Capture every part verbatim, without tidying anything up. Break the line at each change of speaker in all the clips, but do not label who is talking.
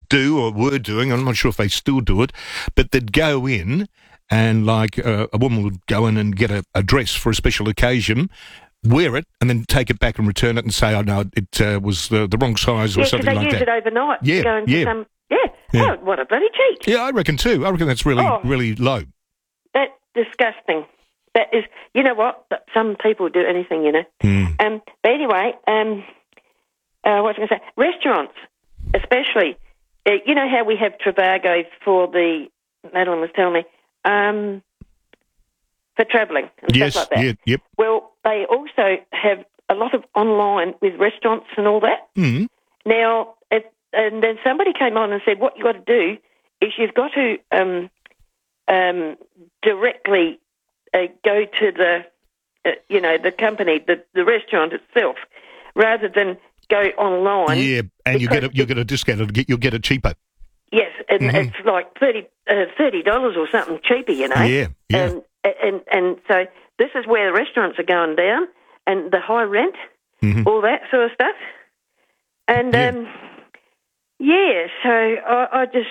do or were doing, I'm not sure if they still do it, but they'd go in and, like, uh, a woman would go in and get a, a dress for a special occasion, wear it, and then take it back and return it and say, oh, no, it uh, was the, the wrong size or
yeah,
something like that.
Yeah, because they use it overnight.
Yeah,
go into
yeah.
Some, yeah.
yeah.
Oh, what a bloody cheat.
Yeah, I reckon too. I reckon that's really,
oh,
really low.
That's disgusting. That is, you know what? Some people do anything, you know.
Mm.
Um, but anyway, um, uh, what was I going to say? Restaurants, especially. Uh, you know how we have Trivago for the, Madeline was telling me, um, for travelling and
yes,
stuff like that.
Yeah, yep.
Well, they also have a lot of online with restaurants and all that.
Mm.
Now, it, and then somebody came on and said, what you've got to do is you've got to um, um, directly uh, go to the, uh, you know, the company, the, the restaurant itself, rather than go online.
Yeah, and you get a, you get a discount. You'll get it cheaper.
Yes, and
mm-hmm.
it's like thirty uh, thirty dollars or something cheaper, you know.
Yeah, yeah.
And, and and so this is where the restaurants are going down, and the high rent,
mm-hmm.
all that sort of stuff. And
yeah,
um, yeah so I, I just,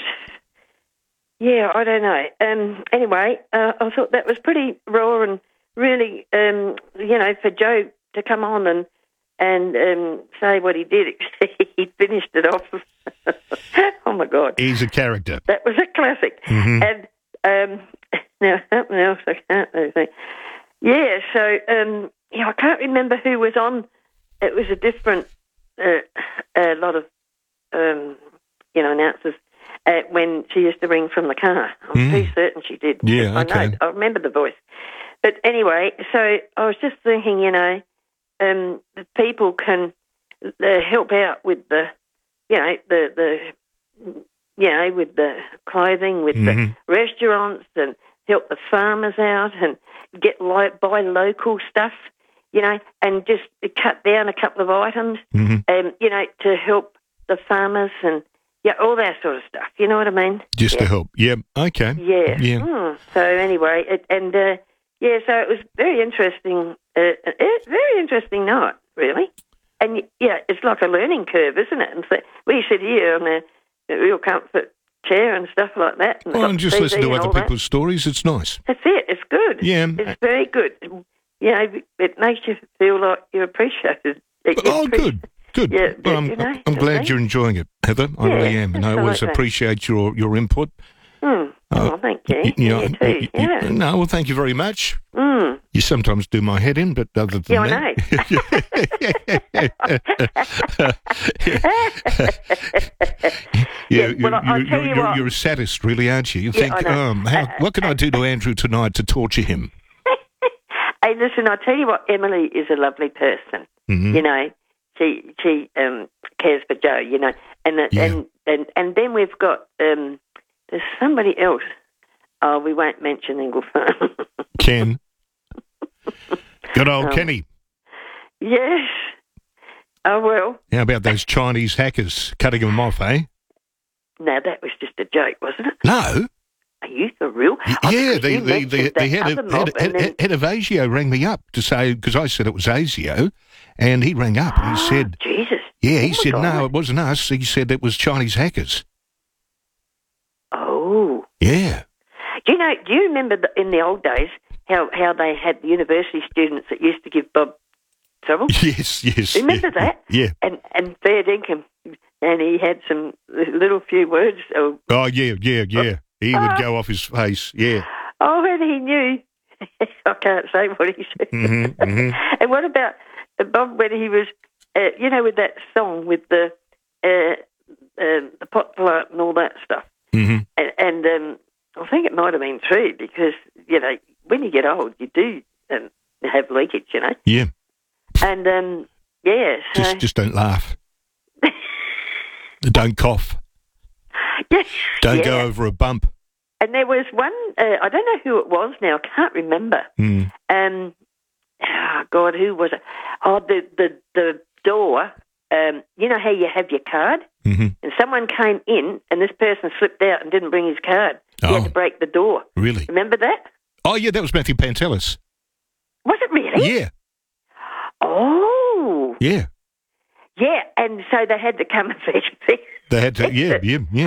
yeah, I don't know. Um, anyway, uh, I thought that was pretty raw and really, um, you know, for Joe to come on and and um, say what he did. He finished it off. Oh, my God.
He's a character.
That was a classic.
Mm-hmm.
And um, now, something else I can't really think. Yeah, so um, yeah, I can't remember who was on. It was a different, uh, a lot of, um, you know, announcers uh, when she used to ring from the car. I'm
mm.
pretty certain she did.
Yeah,
I
okay.
know, I remember the voice. But anyway, so I was just thinking, you know, um, the people can uh, help out with the, you know, the, the, you know, with the clothing, with
mm-hmm.
the restaurants, and help the farmers out and get lo- buy local stuff, you know, and just cut down a couple of items,
mm-hmm.
um, you know, to help the farmers and, yeah, all that sort of stuff. You know what I mean?
Just
yeah.
to help. Yeah, okay.
Yeah.
Yeah.
Mm. So anyway, it, and, uh, yeah, so it was very interesting, uh, it's very interesting night, really. And, yeah, it's like a learning curve, isn't it? And so we sit here on a, a real comfort chair and stuff like that. And,
well, and just
T V
listen to
and
other
all
people's
that.
stories. It's nice.
That's it. It's good.
Yeah.
It's very good. You know, it makes you feel like you're appreciated. It,
Oh, good. Good.
Yeah,
well, I'm,
you know,
I'm glad
me.
you're enjoying it, Heather. I
Yeah,
really am. And I always
absolutely.
appreciate your, your input.
Mm.
Uh,
oh, thank you.
You, you know,
you too.
you- you-
yeah.
no, well, thank you very much.
Mm.
You sometimes do my head in, but other than
Yeah, I
that...
Yeah,
you,
well, I'll
you,
tell
you're,
you
you're,
what.
you're a sadist, really, aren't you? You
Yeah,
think,
I know.
um, how, what can I do to Andrew tonight to torture him?
Hey, listen, I'll tell you what, Emily is a lovely person.
Mm-hmm.
You know, she she um, cares for Joe, you know. And,
Yeah.
and, and, and then we've got, um, there's somebody else. Oh, we won't mention Inglefern.
Ken. Good old
Um,
Kenny.
Yes. Oh, well.
How about those Chinese hackers cutting him off, eh?
No, that was just a joke, wasn't it?
No.
Are you for real?
Y-
Oh,
yeah,
because
the,
you
the, the,
mentioned
the
that
head,
other
of,
mob
head,
and
head,
then-
head of ASIO rang me up to say, because I said it was ASIO, and he rang up and he said,
Jesus.
yeah, he
Oh, my
said,
God.
no, it wasn't us. He said it was Chinese hackers.
Oh.
Yeah.
Do you know, do you remember the, in the old days how, how they had the university students that used to give Bob trouble?
Yes, yes.
Remember
yeah,
that?
Yeah.
And and fair dinkum, and he had some little few words. Oh,
Oh, yeah, yeah, yeah. He would go off his face, yeah.
oh and he knew. I can't say what he said.
Mm-hmm, mm-hmm.
And what about Bob when he was, uh, you know, with that song with the uh, uh, the pot plant and all that stuff?
Mm-hmm.
And, and um, I think it might have been true because, you know, when you get old, you do um, have leakage, you know.
Yeah.
And, um, yeah, so...
Just, just don't laugh. Don't cough.
Yes,
Don't
yeah.
go over a bump.
And there was one, uh, I don't know who it was now, I can't remember.
Mm.
Um, oh, God, who was it? Oh, the, the, the door, um, you know how you have your card?
Mm-hmm.
And someone came in and this person slipped out and didn't bring his card. He
Oh.
had to break the door.
Really?
Remember that?
Oh, yeah, that was Matthew Pantelis.
Was it really?
Yeah,
Oh.
yeah.
Yeah, and so they had to come and fetch me.
They had to, yeah, yeah, yeah.